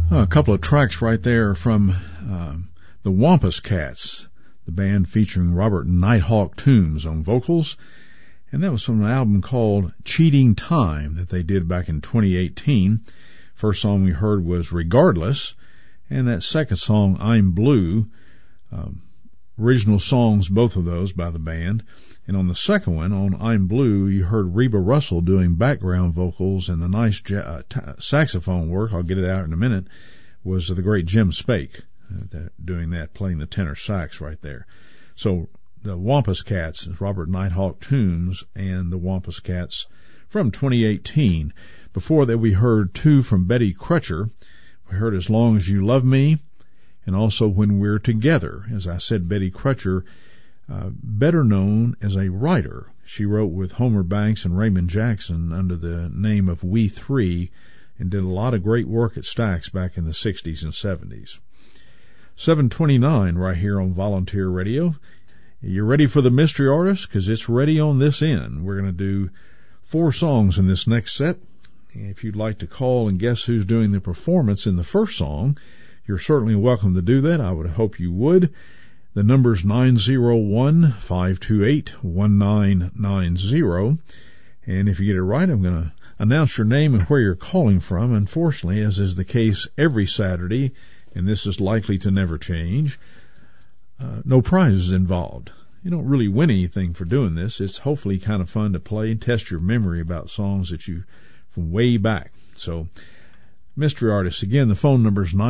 A couple of tracks right there from the Wampus Cats, the band featuring Robert Nighthawk Toombs on vocals, and that was from an album called Cheating Time that they did back in 2018. First song we heard was Regardless, and that second song, I'm Blue, original songs, both of those by the band. And on the second one, on I'm Blue, you heard Reba Russell doing background vocals, and the nice saxophone work, I'll get it out in a minute, was the great Jim Spake doing that, playing the tenor sax right there. So the Wampus Cats, Robert Nighthawk Toombs and the Wampus Cats from 2018. Before that, we heard two from Betty Crutcher. We heard As Long As You Love Me, and also When We're Together. As I said, Betty Crutcher, better known as a writer. She wrote with Homer Banks and Raymond Jackson under the name of We Three, and did a lot of great work at Stax back in the 60s and 70s. 7:29 right here on Volunteer Radio. You ready for the mystery artist? Because it's ready on this end. We're going to do 4 songs in this next set. If you'd like to call and guess who's doing the performance in the first song, you're certainly welcome to do that. I would hope you would. The number's 901-528-1990. And if you get it right, I'm going to announce your name and where you're calling from. Unfortunately, as is the case every Saturday, and this is likely to never change, no prizes involved. You don't really win anything for doing this. It's hopefully kind of fun to play and test your memory about songs that you from way back. So, mystery artists, again, the phone number is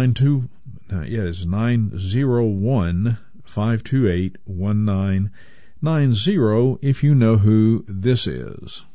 901-528-1990 if you know who this is.